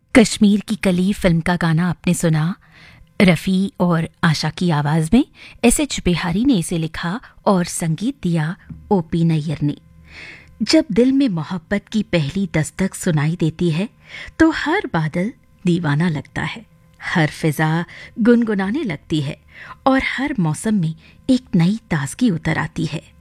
कश्मीर की कली फिल्म का गाना आपने सुना। रफ़ी और आशा की आवाज़ में एस.एच. बिहारी ने इसे लिखा और संगीत दिया ओ.पी. नैयर ने। जब दिल में मोहब्बत की पहली दस्तक सुनाई देती है तो हर बादल दीवाना लगता है, हर फिजा गुनगुनाने लगती है और हर मौसम में एक नई ताजगी उतर आती है।